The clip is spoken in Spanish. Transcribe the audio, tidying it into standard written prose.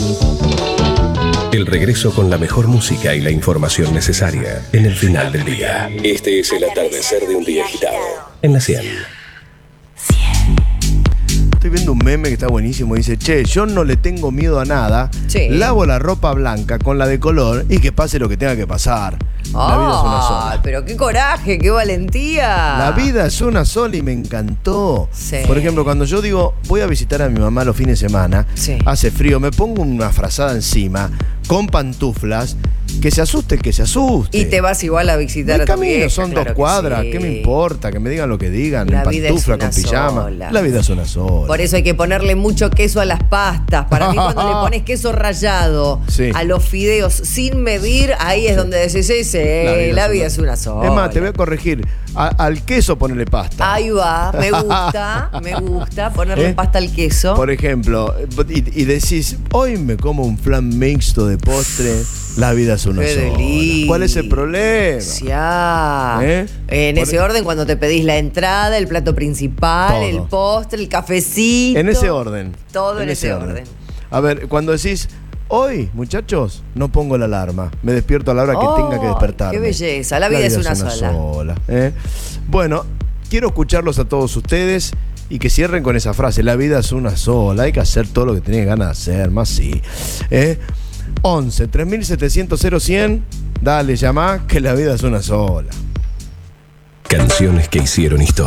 El regreso con la mejor música y la información necesaria en el final del día. Este es el atardecer de un día agitado. En la 100. Estoy viendo un meme que está buenísimo. Dice, che, yo no le tengo miedo a nada. Sí. Lavo la ropa blanca con la de color y que pase lo que tenga que pasar. La vida es una sola. Pero qué coraje, qué valentía. La vida es una sola y me encantó. Sí. Por ejemplo, cuando yo digo, voy a visitar a mi mamá los fines de semana, Sí. hace frío, me pongo una frazada encima, con pantuflas, que se asuste el que se asuste. Y te vas igual a visitar De a tu camino, vieja, son claro 2 que cuadras, sí. ¿qué me importa? Que me digan lo que digan, La en vida pantufla, es con una pijama. sola. La vida es una sola. Por eso hay que ponerle mucho queso a las pastas. Para mí, cuando le pones queso rallado Sí. a los fideos sin medir, ahí es donde decís, la vida es una sola. Es más, te voy a corregir. Al queso ponele pasta. Ahí va, me gusta ponerle pasta al queso. Por ejemplo, y decís, hoy me como un flan mixto de postre, la vida es una Qué sola. delicia. ¿Cuál es el problema? En ese orden, cuando te pedís la entrada, el plato principal, Todo. el postre, el cafecito. En ese orden. Todo en ese orden. A ver, cuando decís, hoy, muchachos, no pongo la alarma. Me despierto a la hora que tenga que despertarme. Qué belleza, la vida es una sola. Bueno, quiero escucharlos a todos ustedes y que cierren con esa frase. La vida es una sola, hay que hacer todo lo que tenés ganas de hacer, más sí. 11 3700 0100, dale, llamá, que la vida es una sola. Canciones que hicieron historia.